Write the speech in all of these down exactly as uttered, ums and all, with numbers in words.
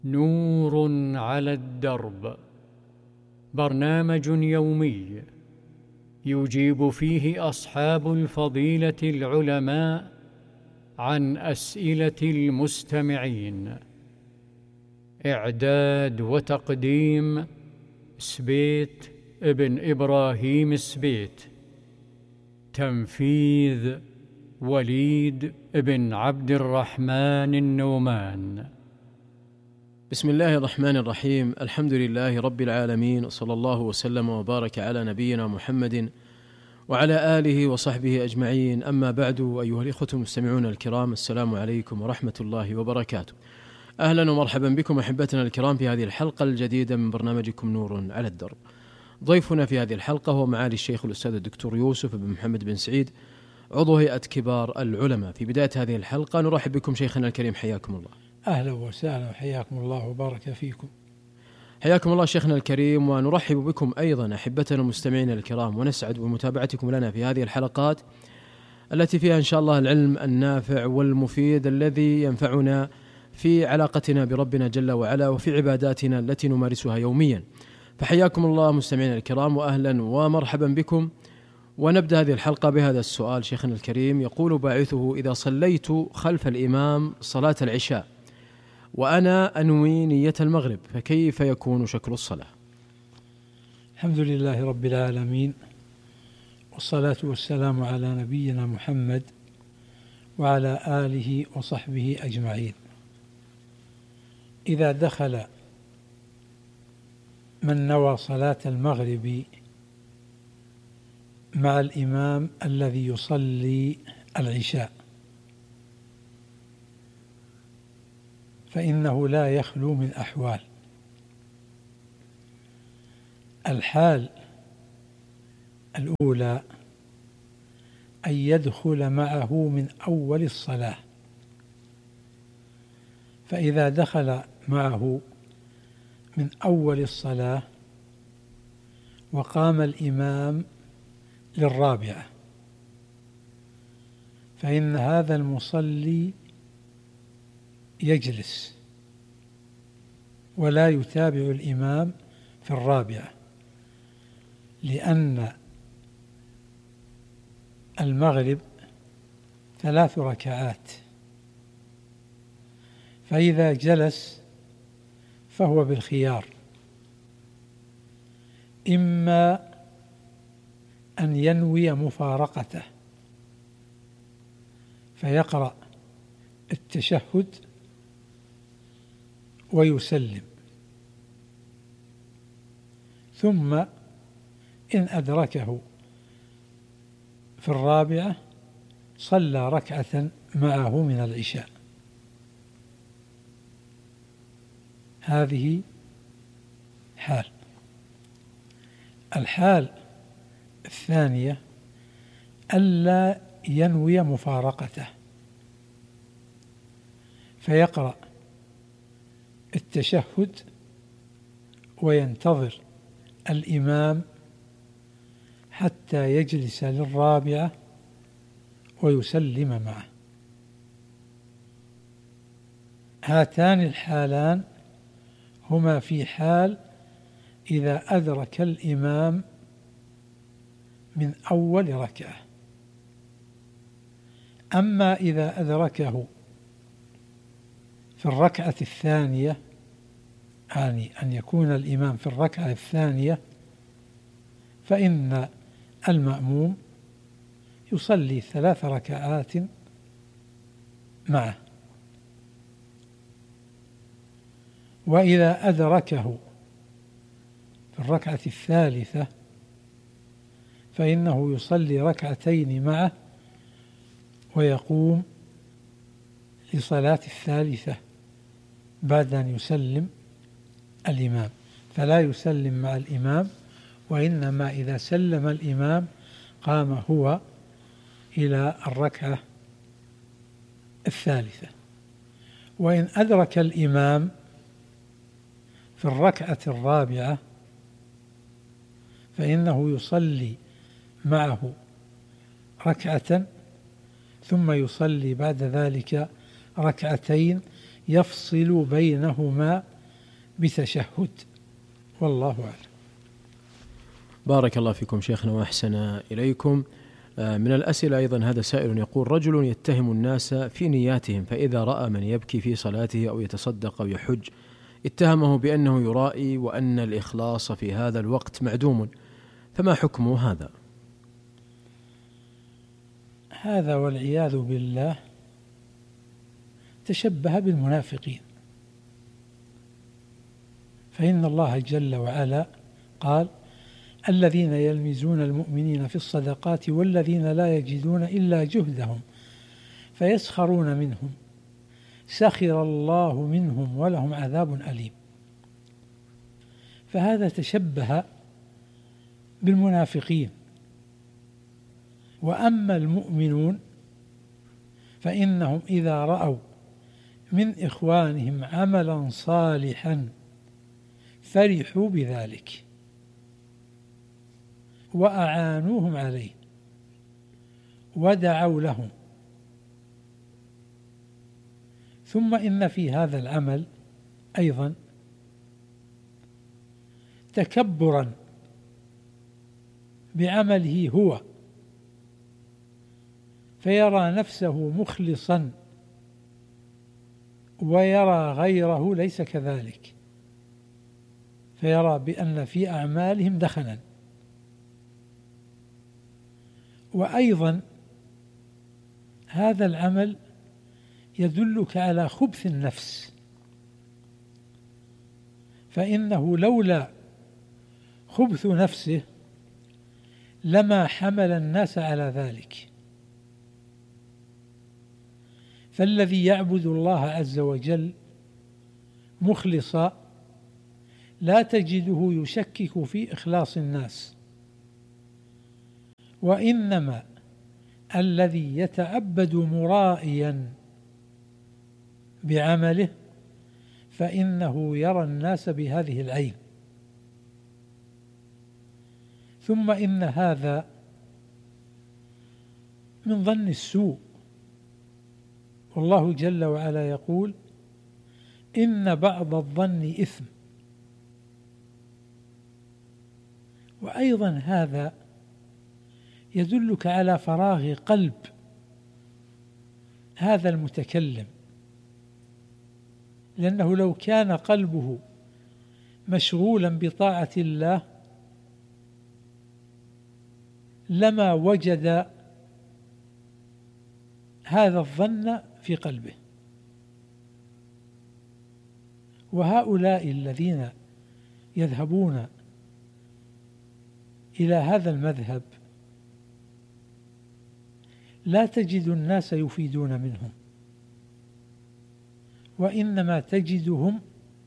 نور على الدرب، برنامج يومي يجيب فيه أصحاب الفضيلة العلماء عن أسئلة المستمعين. إعداد وتقديم سبيت ابن إبراهيم السبيت. تنفيذ وليد ابن عبد الرحمن النومان. بسم الله الرحمن الرحيم. الحمد لله رب العالمين، وصلى الله وسلم وبارك على نبينا محمد وعلى آله وصحبه أجمعين. أما بعد، أيها الإخوة المستمعون الكرام، السلام عليكم ورحمة الله وبركاته. أهلا ومرحبا بكم أحبتنا الكرام في هذه الحلقة الجديدة من برنامجكم نور على الدرب. ضيفنا في هذه الحلقة هو معالي الشيخ الأستاذ الدكتور يوسف بن محمد بن سعيد، عضو هيئة كبار العلماء. في بداية هذه الحلقة نرحب بكم شيخنا الكريم، حياكم الله. أهلا وسهلا وحياكم الله وبارك فيكم. حياكم الله شيخنا الكريم، ونرحب بكم أيضا أحبتنا المستمعين الكرام، ونسعد بمتابعتكم لنا في هذه الحلقات التي فيها إن شاء الله العلم النافع والمفيد الذي ينفعنا في علاقتنا بربنا جل وعلا وفي عباداتنا التي نمارسها يوميا. فحياكم الله مستمعين الكرام، وأهلا ومرحبا بكم. ونبدأ هذه الحلقة بهذا السؤال شيخنا الكريم. يقول باعثه: إذا صليت خلف الإمام صلاة العشاء وأنا أنوي نية المغرب، فكيف يكون شكل الصلاة؟ الحمد لله رب العالمين، والصلاة والسلام على نبينا محمد وعلى آله وصحبه أجمعين. إذا دخل من نوى صلاة المغرب مع الإمام الذي يصلي العشاء، فإنه لا يخلو من أحوال. الحال الأولى أن يدخل معه من أول الصلاة، فإذا دخل معه من أول الصلاة وقام الإمام للرابعة، فإن هذا المصلي يجلس ولا يتابع الإمام في الرابعة، لأن المغرب ثلاث ركعات، فإذا جلس فهو بالخيار، إما أن ينوي مفارقته فيقرأ التشهد ويسلم، ثم إن أدركه في الرابعة صلى ركعة معه من العشاء. هذه حال. الحال الثانية ألا ينوي مفارقته، فيقرأ التشهد وينتظر الإمام حتى يجلس للرابعة ويسلم معه. هاتان الحالان هما في حال إذا أدرك الإمام من أول ركعة. أما إذا أدركه في الركعة الثانية، يعني أن يكون الإمام في الركعة الثانية، فإن المأموم يصلي ثلاث ركعات معه. وإذا أدركه في الركعة الثالثة فإنه يصلي ركعتين معه ويقوم لصلاة الثالثة بعد أن يسلم الإمام، فلا يسلم مع الإمام، وإنما إذا سلم الإمام قام هو إلى الركعة الثالثة. وإن أدرك الإمام في الركعة الرابعة فإنه يصلي معه ركعة ثم يصلي بعد ذلك ركعتين يفصل بينهما بتشهد، والله أعلم. بارك الله فيكم شيخنا وأحسن إليكم. من الأسئلة أيضا هذا سائل يقول: رجل يتهم الناس في نياتهم، فإذا رأى من يبكي في صلاته أو يتصدق أو يحج اتهمه بأنه يرائي وأن الإخلاص في هذا الوقت معدوم، فما حكم هذا؟ هذا والعياذ بالله تشبه بالمنافقين، فإن الله جل وعلا قال: الذين يلمزون المؤمنين في الصدقات والذين لا يجدون إلا جهدهم فيسخرون منهم سخر الله منهم ولهم عذاب أليم. فهذا تشبه بالمنافقين. وأما المؤمنون فإنهم إذا رأوا من إخوانهم عملا صالحا فرحوا بذلك وأعانوهم عليه ودعوا لهم. ثم إن في هذا العمل أيضا تكبرا بعمله هو، فيرى نفسه مخلصا ويرى غيره ليس كذلك، فيرى بأن في أعمالهم دخنا. وأيضا هذا العمل يدلك على خبث النفس، فإنه لولا خبث نفسه لما حمل الناس على ذلك. فالذي يعبد الله عز وجل مخلصا لا تجده يشكك في إخلاص الناس، وإنما الذي يتعبد مرائيا بعمله فإنه يرى الناس بهذه العين. ثم إن هذا من ظن السوء، والله جل وعلا يقول: إن بعض الظن إثم. وأيضا هذا يدلك على فراغ قلب هذا المتكلم، لأنه لو كان قلبه مشغولا بطاعة الله لما وجد هذا الظن في قلبه. وهؤلاء الذين يذهبون إلى هذا المذهب لا تجد الناس يفيدون منهم، وإنما تجدهم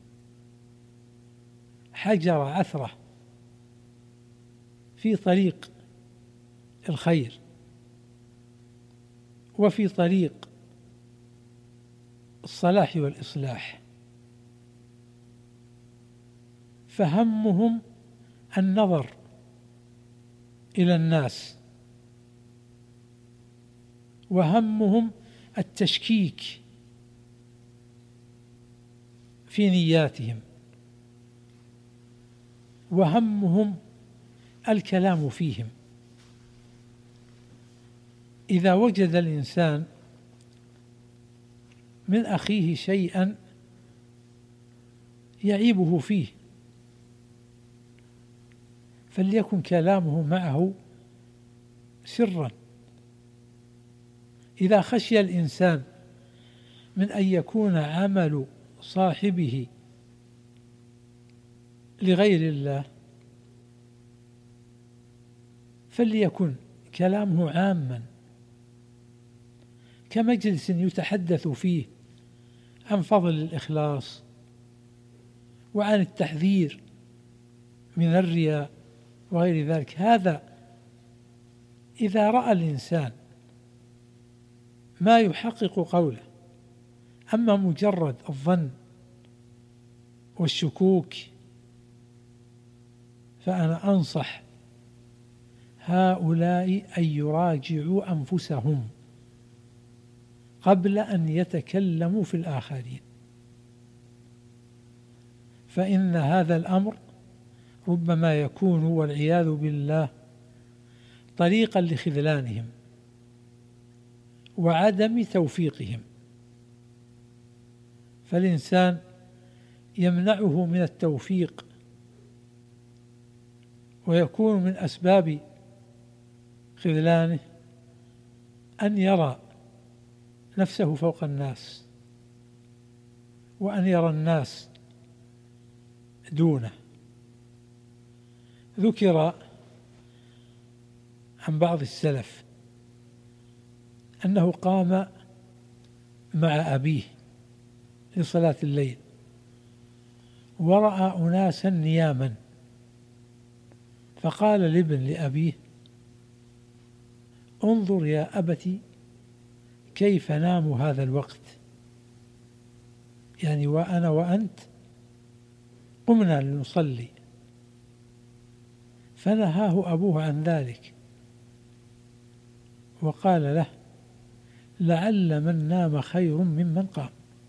حجر عثرة في طريق الخير وفي طريق الصلاح والإصلاح، فهمهم النظر إلى الناس وهمهم التشكيك في نياتهم وهمهم الكلام فيهم. إذا وجد الإنسان من أخيه شيئا يعيبه فيه فليكن كلامه معه سرا. إذا خشي الإنسان من أن يكون عمل صاحبه لغير الله فليكن كلامه عاما كمجلس يتحدث فيه عن فضل الإخلاص وعن التحذير من الرياء وغير ذلك. هذا إذا رأى الإنسان ما يحقق قوله. أما مجرد الظن والشكوك فأنا أنصح هؤلاء أن يراجعوا أنفسهم قبل أن يتكلموا في الآخرين، فإن هذا الأمر ربما يكون والعياذ بالله طريقا لخذلانهم وعدم توفيقهم، فالإنسان يمنعه من التوفيق ويكون من أسباب خذلانه أن يرى نفسه فوق الناس وأن يرى الناس دونه. ذكر عن بعض السلف أنه قام مع أبيه لصلاة الليل ورأى أناسا نياما، فقال لابن لأبيه: انظر يا أبت كيف نام هذا الوقت، يعني وأنا وأنت قمنا لنصلي. فنهاه أبوه عن ذلك وقال له: لعل من نام خير ممن قام.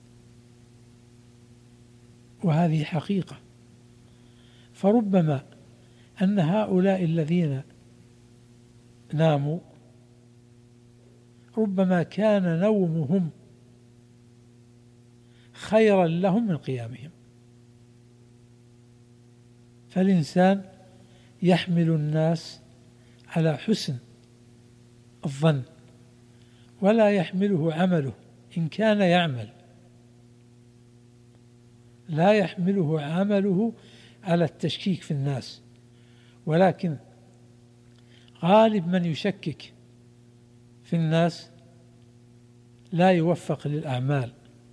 وهذه حقيقة، فربما أن هؤلاء الذين ناموا ربما كان نومهم خيرا لهم من قيامهم. فالإنسان يحمل الناس على حسن الظن ولا يحمله عمله إن كان يعمل، لا يحمله عمله على التشكيك في الناس، ولكن غالب من يشكك في الناس لا يوفق للأعمال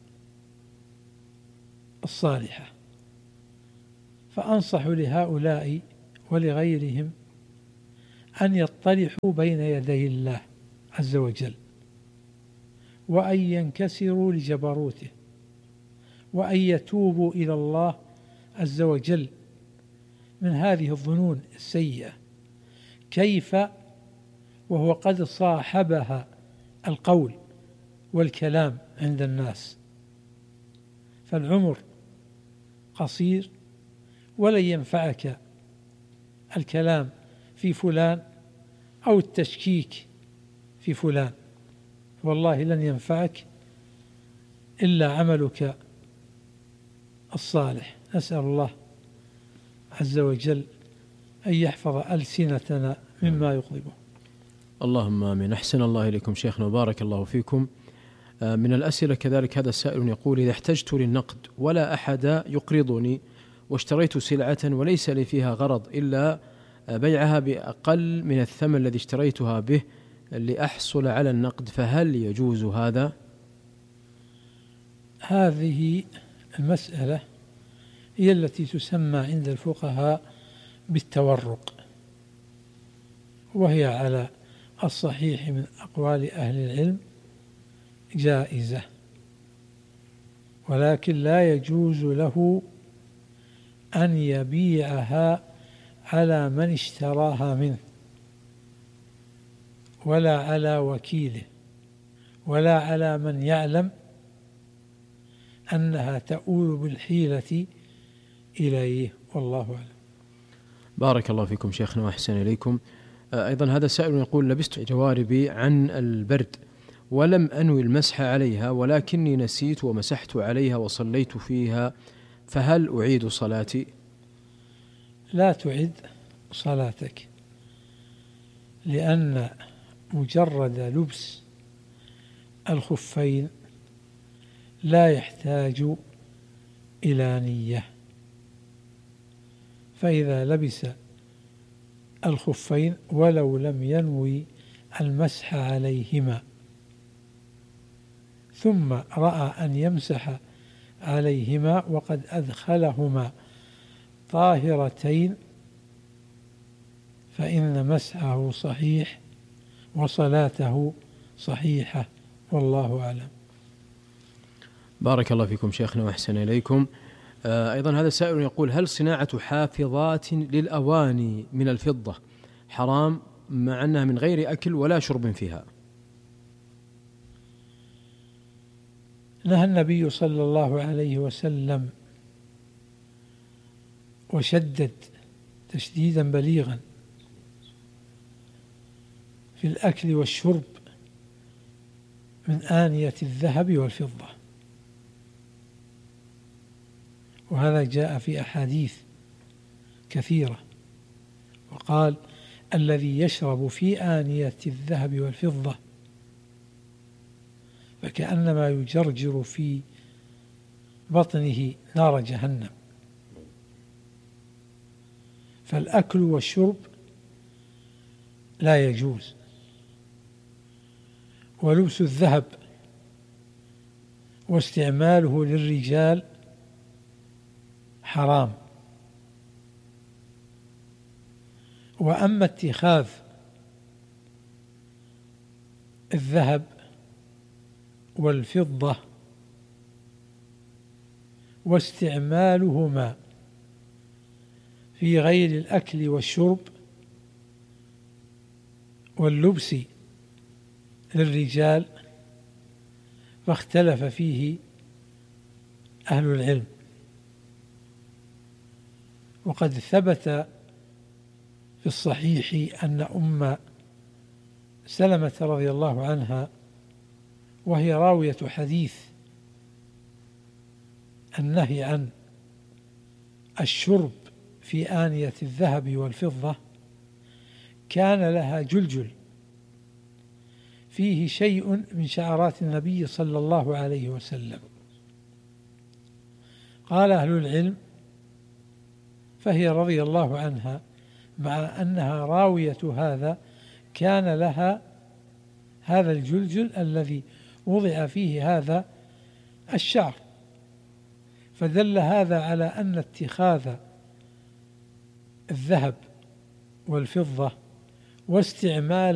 الصالحة. فأنصح لهؤلاء ولغيرهم أن يطرحوا بين يدي الله عز وجل وأن ينكسروا لجبروته وأن يتوبوا إلى الله عز وجل من هذه الظنون السيئة، كيف وهو قد صاحبها القول والكلام عند الناس. فالعمر قصير ولن ينفعك الكلام في فلان أو التشكيك في فلان، والله لن ينفعك إلا عملك الصالح. نسأل الله عز وجل أن يحفظ ألسنتنا مما يغضبه. اللهم آمين. أحسن الله إليكم شيخنا وبارك الله فيكم. من الأسئلة كذلك هذا السائل يقول: إذا احتجت للنقد ولا أحد يقرضني واشتريت سلعة وليس لي فيها غرض إلا بيعها بأقل من الثمن الذي اشتريتها به لأحصل على النقد، فهل يجوز هذا؟ هذه المسألة هي التي تسمى عند الفقهاء بالتورق، وهي على الصحيح من أقوال أهل العلم جائزة، ولكن لا يجوز له أن يبيعها على من اشتراها منه ولا على وكيله ولا على من يعلم أنها تؤول بالحيلة إليه، والله أعلم. بارك الله فيكم شيخنا وأحسن إليكم. أيضا هذا سائل يقول: لبست جواربي عن البرد ولم أنوي المسح عليها ولكني نسيت ومسحت عليها وصليت فيها، فهل أعيد صلاتي؟ لا تعد صلاتك، لأن مجرد لبس الخفين لا يحتاج إلى نية، فإذا لبس الخفين ولو لم ينوي المسح عليهما ثم رأى أن يمسح عليهما وقد أدخلهما طاهرتين فإن مسحه صحيح وصلاته صحيحة، والله أعلم. بارك الله فيكم شيخنا وأحسن إليكم. أيضا هذا سائل يقول: هل صناعة حافظات للأواني من الفضة حرام مع أنها من غير أكل ولا شرب فيها؟ نهى النبي صلى الله عليه وسلم وشدد تشديدا بليغا في الأكل والشرب من آنية الذهب والفضة، وهذا جاء في أحاديث كثيرة، وقال الذي يشرب في آنية الذهب والفضة فكأنما يجرجر في بطنه نار جهنم. فالأكل والشرب لا يجوز، ولبس الذهب واستعماله للرجال حرام. وأما اتخاذ الذهب والفضة واستعمالهما في غير الأكل والشرب واللبس للرجال فاختلف فيه أهل العلم. وقد ثبت في الصحيح أن أم سلمة رضي الله عنها، وهي راوية حديث النهي عن الشرب في آنية الذهب والفضة، كان لها جلجل فيه شيء من شعرات النبي صلى الله عليه وسلم. قال أهل العلم فهي رضي الله عنها مع أنها راوية هذا كان لها هذا الجلجل الذي وضع فيه هذا الشعر، فدل هذا على أن اتخاذ الذهب والفضة واستعمال